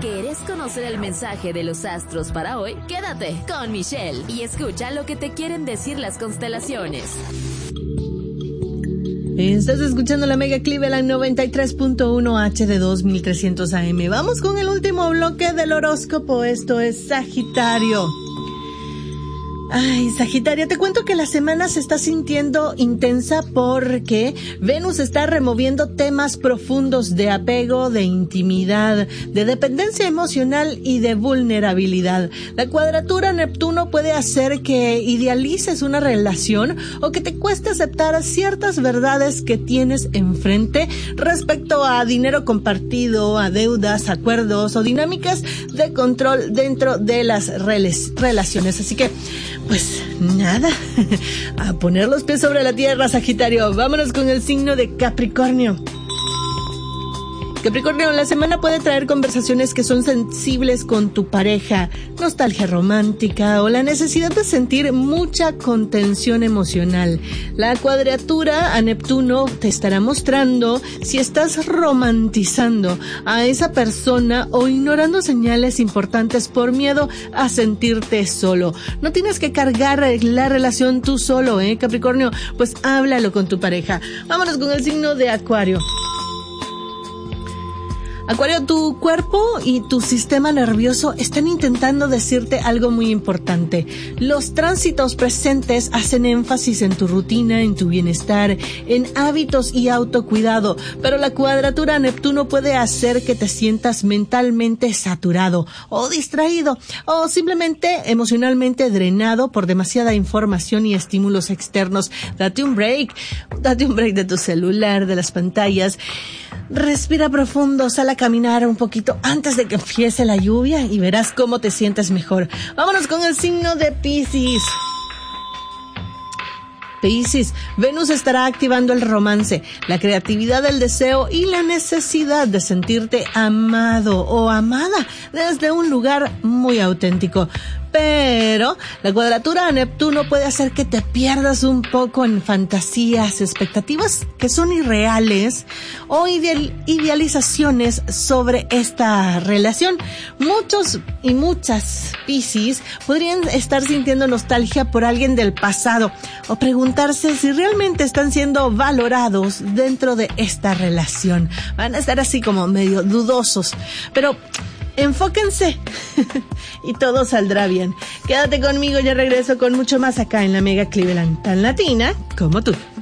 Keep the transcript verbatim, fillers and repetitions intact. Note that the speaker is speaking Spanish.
¿Quieres conocer el mensaje de los astros para hoy? Quédate con Michelle y escucha lo que te quieren decir las constelaciones. Estás escuchando la Mega Cleveland noventa y tres punto uno H D dos mil trescientos A M. Vamos con el último bloque del horóscopo. Esto es Sagitario. Ay, Sagitario, te cuento que la semana se está sintiendo intensa porque Venus está removiendo temas profundos de apego, de intimidad, de dependencia emocional y de vulnerabilidad. La cuadratura Neptuno puede hacer que idealices una relación o que te cueste aceptar ciertas verdades que tienes enfrente respecto a dinero compartido, a deudas, acuerdos o dinámicas de control dentro de las reles, relaciones. Así que, pues nada, a poner los pies sobre la tierra, Sagitario. Vámonos con el signo de Capricornio. Capricornio, la semana puede traer conversaciones que son sensibles con tu pareja, nostalgia romántica o la necesidad de sentir mucha contención emocional. La cuadratura a Neptuno te estará mostrando si estás romantizando a esa persona o ignorando señales importantes por miedo a sentirte solo. No tienes que cargar la relación tú solo, ¿eh, Capricornio? Pues háblalo con tu pareja. Vámonos con el signo de Acuario. Acuario, tu cuerpo y tu sistema nervioso están intentando decirte algo muy importante. Los tránsitos presentes hacen énfasis en tu rutina, en tu bienestar, en hábitos y autocuidado, pero la cuadratura Neptuno puede hacer que te sientas mentalmente saturado o distraído o simplemente emocionalmente drenado por demasiada información y estímulos externos. Date un break, date un break de tu celular, de las pantallas. Respira profundo, sal a caminar un poquito antes de que empiece la lluvia y verás cómo te sientes mejor. Vámonos con el signo de Piscis. Piscis, Venus estará activando el romance, la creatividad, el deseo y la necesidad de sentirte amado o amada desde un lugar muy auténtico. Pero la cuadratura a Neptuno puede hacer que te pierdas un poco en fantasías, expectativas que son irreales o ideal, idealizaciones sobre esta relación. Muchos y muchas Piscis podrían estar sintiendo nostalgia por alguien del pasado o preguntarse si realmente están siendo valorados dentro de esta relación. Van a estar así como medio dudosos, pero enfóquense y todo saldrá bien. Quédate conmigo, ya regreso con mucho más acá en la Mega Cleveland, tan latina como tú.